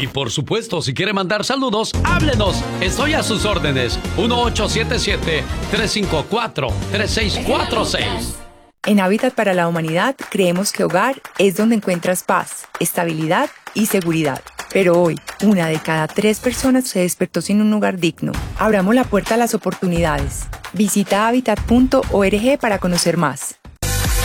Y por supuesto, si quiere mandar saludos, háblenos. Estoy a sus órdenes. 1877-354-3646. En Hábitat para la Humanidad creemos que hogar es donde encuentras paz, estabilidad y seguridad. Pero hoy, 1 de cada 3 personas se despertó sin un lugar digno. Abramos la puerta a las oportunidades. Visita habitat.org para conocer más.